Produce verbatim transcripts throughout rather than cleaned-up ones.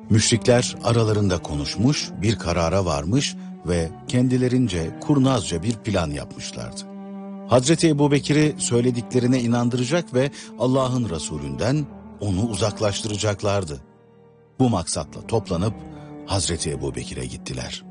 Müşrikler aralarında konuşmuş, bir karara varmış ve kendilerince kurnazca bir plan yapmışlardı. Hazreti Ebubekir'i söylediklerine inandıracak ve Allah'ın Resulünden onu uzaklaştıracaklardı. Bu maksatla toplanıp Hazreti Ebubekir'e gittiler.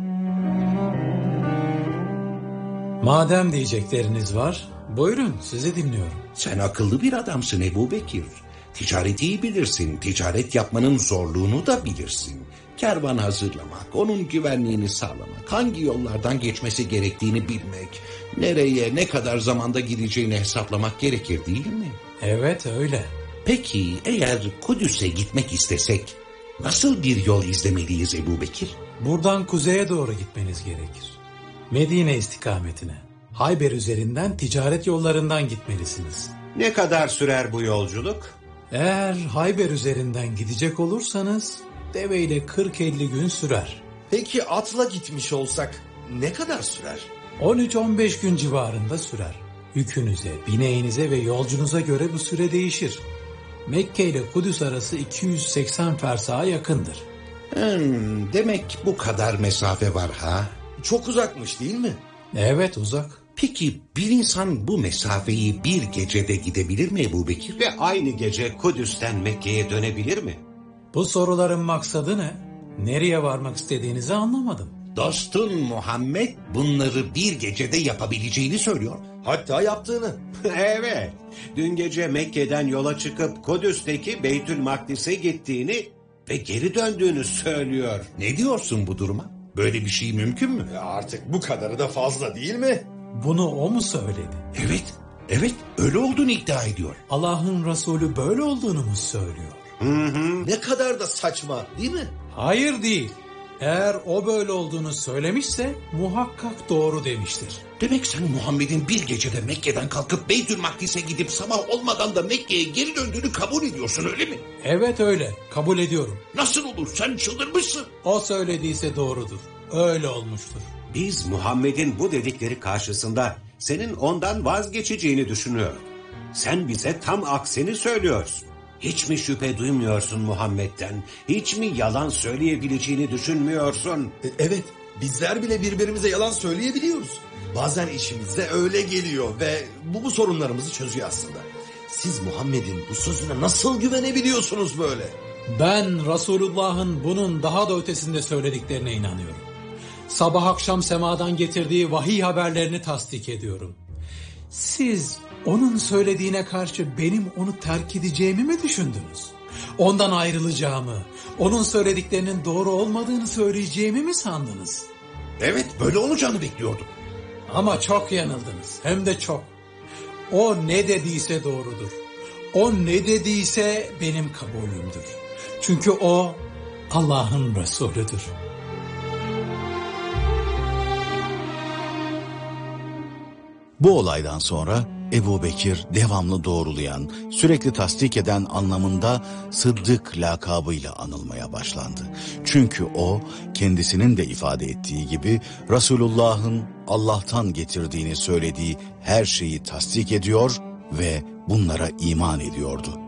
Madem diyecekleriniz var, buyurun, sizi dinliyorum. Sen akıllı bir adamsın Ebubekir. Ticareti iyi bilirsin, ticaret yapmanın zorluğunu da bilirsin. Kervan hazırlamak, onun güvenliğini sağlamak, hangi yollardan geçmesi gerektiğini bilmek, nereye, ne kadar zamanda gideceğini hesaplamak gerekir değil mi? Evet, öyle. Peki eğer Kudüs'e gitmek istesek, nasıl bir yol izlemeliyiz Ebubekir? Buradan kuzeye doğru gitmeniz gerekir. Medine istikametine. Hayber üzerinden ticaret yollarından gitmelisiniz. Ne kadar sürer bu yolculuk? Eğer Hayber üzerinden gidecek olursanız deveyle kırk elli gün sürer. Peki atla gitmiş olsak ne kadar sürer? on üç on beş gün civarında sürer. Yükünüze, bineğinize ve yolcunuza göre bu süre değişir. Mekke ile Kudüs arası iki yüz seksen fersaha yakındır. Hmm, demek bu kadar mesafe var ha? Çok uzakmış değil mi? Evet, uzak. Peki bir insan bu mesafeyi bir gecede gidebilir mi Ebubekir? Ve aynı gece Kudüs'ten Mekke'ye dönebilir mi? Bu soruların maksadı ne? Nereye varmak istediğinizi anlamadım. Dostun Muhammed bunları bir gecede yapabileceğini söylüyor. Hatta yaptığını. Evet. Dün gece Mekke'den yola çıkıp Kudüs'teki Beytül Makdis'e gittiğini ve geri döndüğünü söylüyor. Ne diyorsun bu duruma? Böyle bir şey mümkün mü? Ya artık bu kadarı da fazla değil mi? Bunu o mu söyledi? Evet, evet öyle olduğunu iddia ediyor. Allah'ın Resulü böyle olduğunu mu söylüyor? Hı hı. Ne kadar da saçma değil mi? Hayır değil. Eğer o böyle olduğunu söylemişse muhakkak doğru demiştir. Demek sen Muhammed'in bir gecede Mekke'den kalkıp Beytül Makdis'e gidip sabah olmadan da Mekke'ye geri döndüğünü kabul ediyorsun öyle mi? Evet öyle, kabul ediyorum. Nasıl olur, sen çıldırmışsın. O söylediyse doğrudur. Öyle olmuştur. Biz Muhammed'in bu dedikleri karşısında senin ondan vazgeçeceğini düşünüyoruz. Sen bize tam aksini söylüyorsun. Hiç mi şüphe duymuyorsun Muhammed'den? Hiç mi yalan söyleyebileceğini düşünmüyorsun? E, evet, bizler bile birbirimize yalan söyleyebiliyoruz. Bazen işimize öyle geliyor ve bu, bu sorunlarımızı çözüyor aslında. Siz Muhammed'in bu sözüne nasıl güvenebiliyorsunuz böyle? Ben Resulullah'ın bunun daha da ötesinde söylediklerine inanıyorum. Sabah akşam semadan getirdiği vahiy haberlerini tasdik ediyorum. Siz onun söylediğine karşı benim onu terk edeceğimi mi düşündünüz? Ondan ayrılacağımı, onun söylediklerinin doğru olmadığını söyleyeceğimi mi sandınız? Evet, böyle olacağını bekliyordum. Ama çok yanıldınız, hem de çok. O ne dediyse doğrudur. O ne dediyse benim kabulümdür. Çünkü o Allah'ın Resulüdür. Bu olaydan sonra Ebubekir devamlı doğrulayan, sürekli tasdik eden anlamında Sıddık lakabıyla anılmaya başlandı. Çünkü o kendisinin de ifade ettiği gibi Resulullah'ın Allah'tan getirdiğini söylediği her şeyi tasdik ediyor ve bunlara iman ediyordu.